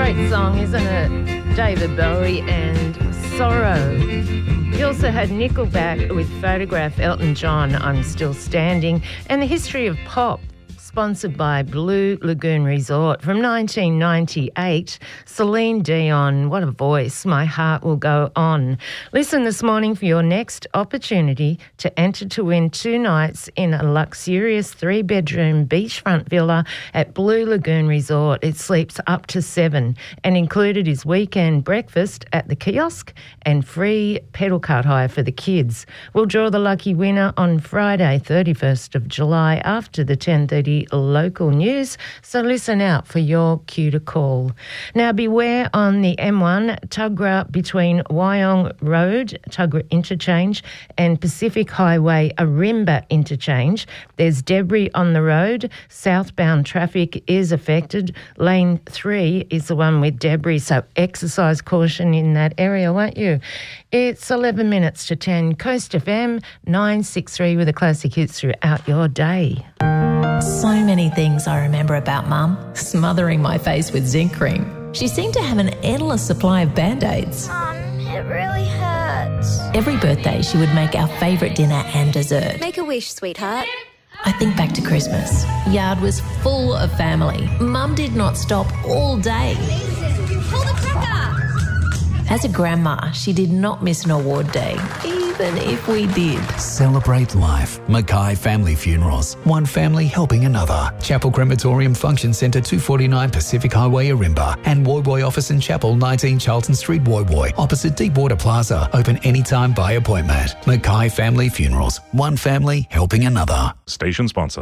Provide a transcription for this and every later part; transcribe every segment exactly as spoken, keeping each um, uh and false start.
Great song, isn't it? David Bowie and Sorrow. You also had Nickelback with Photograph, Elton John, I'm Still Standing, and the history of pop, sponsored by Blue Lagoon Resort. From nineteen ninety-eight, Celine Dion, what a voice, My Heart Will Go On. Listen this morning for your next opportunity to enter to win two nights in a luxurious three-bedroom beachfront villa at Blue Lagoon Resort. It sleeps up to seven, and included is weekend breakfast at the kiosk and free pedal cart hire for the kids. We'll draw the lucky winner on Friday, thirty-first of July, after the ten thirty local news, so listen out for your cue to call. Now beware on the M one, Tuggerah between Wyong Road, Tuggerah Interchange, and Pacific Highway, Arimba Interchange. There's debris on the road. Southbound traffic is affected. Lane three is the one with debris, so exercise caution in that area, won't you? It's eleven minutes to ten. Coast F M nine six three with the classic hits throughout your day. So many things I remember about Mum. Smothering my face with zinc cream. She seemed to have an endless supply of Band-Aids. Mum, it really hurts. Every birthday she would make our favourite dinner and dessert. Make a wish, sweetheart. I think back to Christmas. Yard was full of family. Mum did not stop all day. Hold the cracker! As a grandma, she did not miss an award day, even if we did. Celebrate life. Mackay Family Funerals. One family helping another. Chapel Crematorium Function Centre, two forty-nine Pacific Highway, Arimba. And Woy Woy Office and Chapel, nineteen Charlton Street, Woy Woy. Opposite Deepwater Plaza. Open anytime by appointment. Mackay Family Funerals. One family helping another. Station sponsor.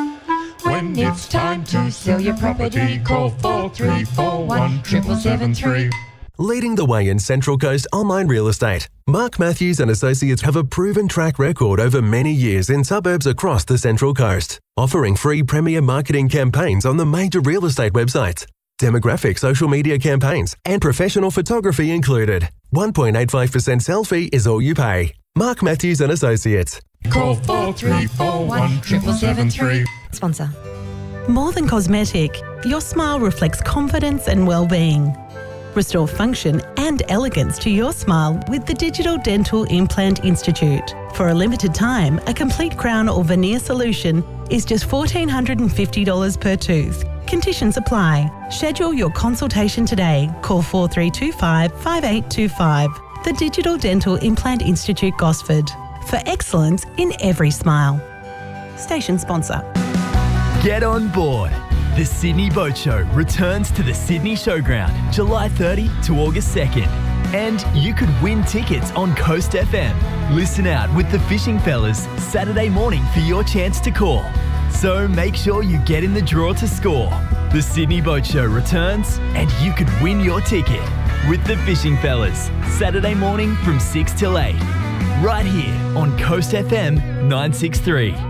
When it's time to sell your property, call four three four one, seven seven three. Leading the way in Central Coast online real estate, Mark Matthews and Associates have a proven track record over many years in suburbs across the Central Coast, offering free premier marketing campaigns on the major real estate websites, demographic social media campaigns, and professional photography included. one point eight five percent sell fee is all you pay. Mark Matthews and Associates. Call four three four one, seven seven three. Sponsor. More than cosmetic, your smile reflects confidence and well-being. Restore function and elegance to your smile with the Digital Dental Implant Institute. For a limited time, a complete crown or veneer solution is just one thousand four hundred fifty dollars per tooth. Conditions apply. Schedule your consultation today. Call four three two five, five eight two five. The Digital Dental Implant Institute, Gosford. For excellence in every smile. Station sponsor. Get on board. The Sydney Boat Show returns to the Sydney Showground, July thirtieth to August second. And you could win tickets on Coast F M. Listen out with the Fishing Fellas Saturday morning for your chance to call. So make sure you get in the draw to score. The Sydney Boat Show returns and you could win your ticket with the Fishing Fellas Saturday morning from six till eight. Right here on Coast F M nine six three.